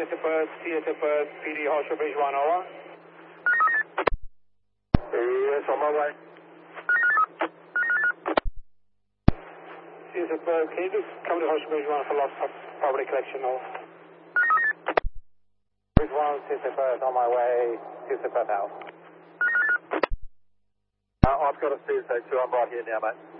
CSF PD Horseshoe Bridge 1 over. Yes, on my way. CSF, can you just come to Horseshoe Bridge 1 for lost property collection over? Bridge 1, CSF on my way, CSF out. I've got a CSA 2, I'm right here now, mate.